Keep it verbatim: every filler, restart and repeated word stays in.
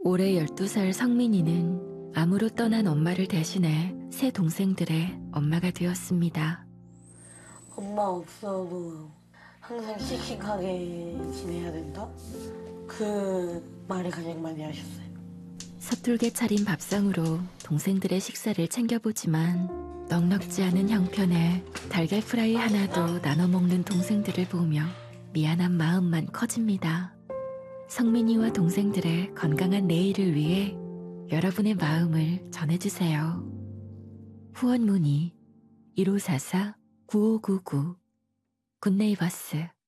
올해 열두 살 성민이는 암으로 떠난 엄마를 대신해 새 동생들의 엄마가 되었습니다. 엄마 없어도 항상 씩씩하게 지내야 된다? 그 말을 가장 많이 하셨어요. 서툴게 차린 밥상으로 동생들의 식사를 챙겨보지만 넉넉지 않은 형편에 달걀 프라이 하나도 나눠 먹는 동생들을 보며 미안한 마음만 커집니다. 성민이와 동생들의 건강한 내일을 위해 여러분의 마음을 전해주세요. 후원 문의 일오사사 구오구구 굿네이버스